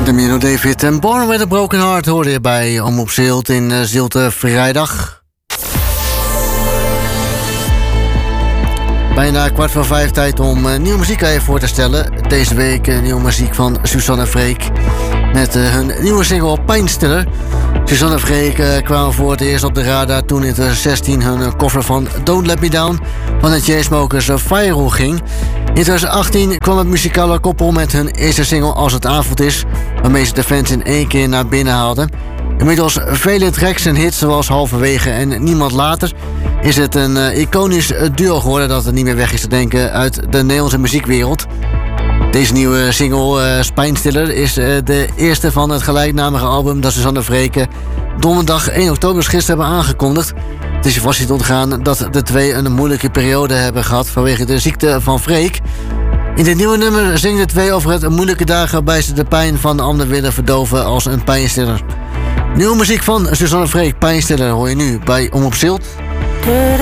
Mino David en Born with a Broken Heart hoorde je bij Omroep Zilt in Zilte Vrijdag. Bijna 4:15 tijd om nieuwe muziek aan je voor te stellen. Deze week nieuwe muziek van Suzanne Freek met hun nieuwe single Pijnstiller. Suzanne Freek kwamen voor het eerst op de radar toen in 2016 hun cover van Don't Let Me Down van de Chainsmokers viral ging. In 2018 kwam het muzikale koppel met hun eerste single Als het avond is, waarmee ze de fans in één keer naar binnen haalden. Inmiddels vele tracks en hits zoals Halverwege en Niemand Later is het een iconisch duo geworden dat er niet meer weg is te denken uit de Nederlandse muziekwereld. Deze nieuwe single, Pijnstiller, is de eerste van het gelijknamige album dat Suzanne Freek donderdag 1 oktober gisteren hebben aangekondigd. Het is je vast niet ontgaan dat de twee een moeilijke periode hebben gehad vanwege de ziekte van Freek. In dit nieuwe nummer zingen de twee over het moeilijke dagen waarbij ze de pijn van de ander willen verdoven als een pijnstiller. Nieuwe muziek van Suzanne Freek, Pijnstiller, hoor je nu bij Omroep Zilt.